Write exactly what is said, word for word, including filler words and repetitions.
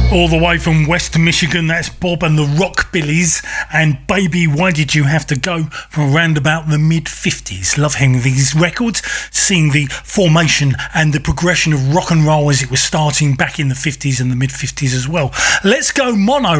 All the way from West Michigan, that's Bob and the Rockbillies, and Baby, Why Did You Have to Go, from around about the mid fifties. Love hearing these records, seeing the formation and the progression of rock and roll as it was starting back in the fifties and the mid fifties as well. Let's go mono